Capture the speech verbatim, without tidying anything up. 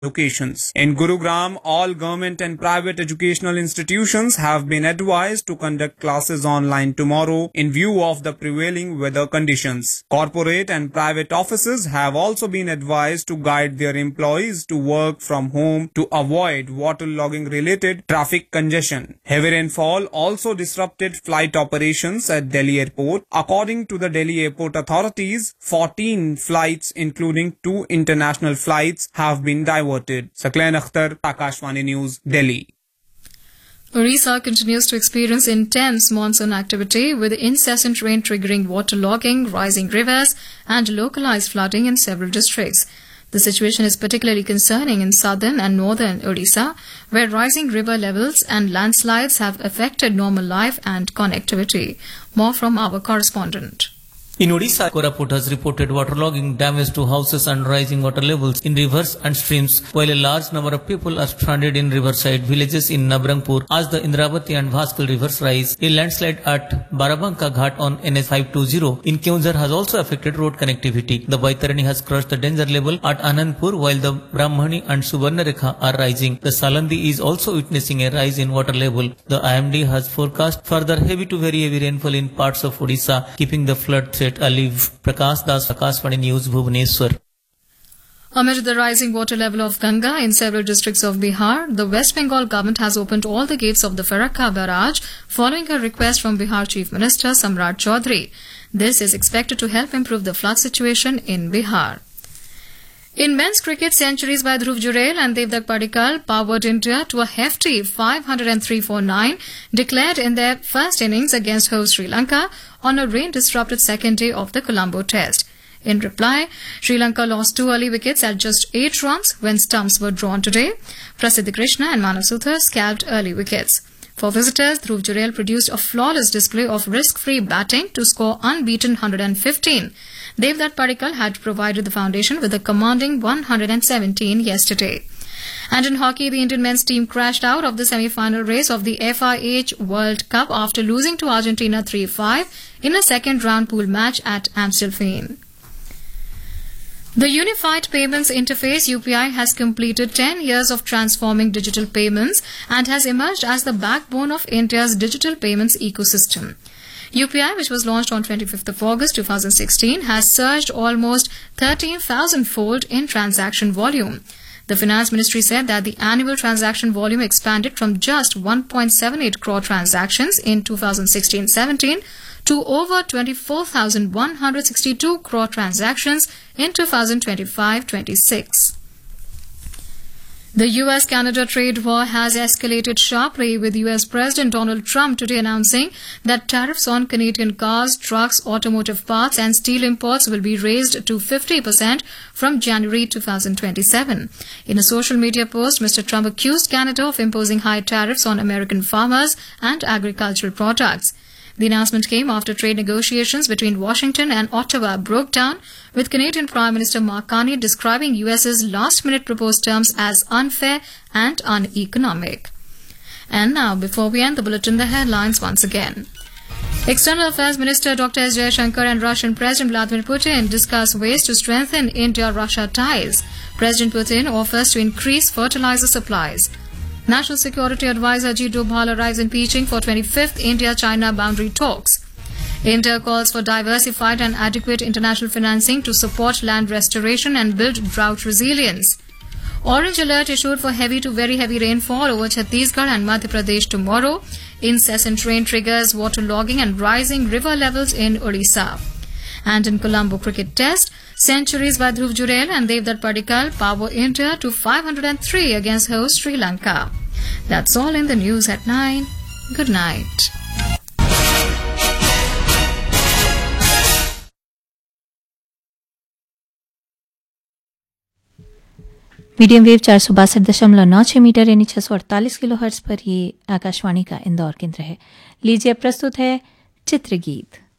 locations. In Gurugram, all government and private educational institutions have been advised to conduct classes online tomorrow in view of the prevailing weather conditions. Corporate and private offices have also been advised to guide their employees to work from home to avoid waterlogging related traffic congestion. Heavy rainfall also disrupted flight operations at Delhi Airport. According to the Delhi Airport authorities, fourteen flights including two international flights have been diverted. Saklan Akhtar, Akashvani News, Delhi. Orissa continues to experience intense monsoon activity with incessant rain triggering waterlogging, rising rivers and localized flooding in several districts. The situation is particularly concerning in southern and northern Orissa, where rising river levels and landslides have affected normal life and connectivity. More from our correspondent. In Odisha, Koraput has reported waterlogging, damage to houses and rising water levels in rivers and streams, while a large number of people are stranded in riverside villages in Nabrangpur as the Indravati and Bhaskal rivers rise. A landslide at Barabanka Ghat on N S five twenty in Keonjhar has also affected road connectivity. The Baitarani has crossed the danger level at Anandpur, while the Brahmani and Subarnarekha are rising. The Salandi is also witnessing a rise in water level. The I M D has forecast further heavy to very heavy rainfall in parts of Odisha, keeping the flood threat alive. Prakash Das, Akashvani News, Bhubaneswar. Amid the rising water level of Ganga in several districts of Bihar, the West Bengal government has opened all the gates of the Farakka barrage following a request from Bihar Chief Minister Samrat Chaudhary. This is expected to help improve the flood situation in Bihar. In men's cricket, centuries by Dhruv Jurel and Devdutt Padikkal powered India to a hefty five hundred three for nine, declared in their first innings against host Sri Lanka on a rain-disrupted second day of the Colombo Test. In reply, Sri Lanka lost two early wickets at just eight runs when stumps were drawn today. Prasidh Krishna and Manav Suthar scalped early wickets. For visitors, Dhruv Jurel produced a flawless display of risk-free batting to score unbeaten one hundred fifteen. Devdutt Padikkal had provided the foundation with a commanding one hundred seventeen yesterday. And in hockey, the Indian men's team crashed out of the semi-final race of the F I H World Cup after losing to Argentina three five in a second-round pool match at Amstelveen. The Unified Payments Interface U P I has completed ten years of transforming digital payments and has emerged as the backbone of India's digital payments ecosystem. U P I, which was launched on twenty-fifth of August two thousand sixteen, has surged almost thirteen thousand fold in transaction volume. The Finance Ministry said that the annual transaction volume expanded from just one point seven eight crore transactions in two thousand sixteen seventeen to over twenty-four thousand one hundred sixty-two crore transactions in two thousand twenty-five twenty-six. The U S Canada trade war has escalated sharply, with U S President Donald Trump today announcing that tariffs on Canadian cars, trucks, automotive parts and steel imports will be raised to fifty percent from January two thousand twenty-seven. In a social media post, Mister Trump accused Canada of imposing high tariffs on American farmers and agricultural products. The announcement came after trade negotiations between Washington and Ottawa broke down, with Canadian Prime Minister Mark Carney describing U S's last-minute proposed terms as unfair and uneconomic. And now, before we end the bulletin, the headlines once again. External Affairs Minister Doctor S. Jaishankar and Russian President Vladimir Putin discuss ways to strengthen India-Russia ties. President Putin offers to increase fertilizer supplies. National Security Advisor Ajit Doval arrives in Beijing for twenty-fifth India-China boundary talks. India calls for diversified and adequate international financing to support land restoration and build drought resilience. Orange alert issued for heavy to very heavy rainfall over Chhattisgarh and Madhya Pradesh tomorrow. Incessant rain triggers waterlogging and rising river levels in Odisha. And in Colombo Cricket Test, centuries by Dhruv Jurel and Devdutt Padikkal power India to five hundred three against host Sri Lanka. That's all in the news at nine. Good night. Medium wave चार सौ बासठ दशमलव नौ छः metre यानी छः सौ अड़तालीस kilo hertz पर ये आकाशवाणी का इंदौर केंद्र है। लीजिए प्रस्तुत है चित्रगीत।